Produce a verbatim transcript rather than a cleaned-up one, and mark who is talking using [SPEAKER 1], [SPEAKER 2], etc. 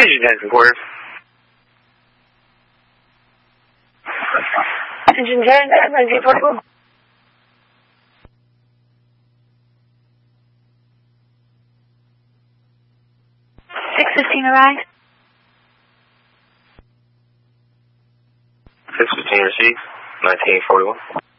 [SPEAKER 1] Engine ten quarters.
[SPEAKER 2] Engine ten, nineteen forty-one. six fifteen arrived.
[SPEAKER 1] six fifteen received, nineteen forty-one.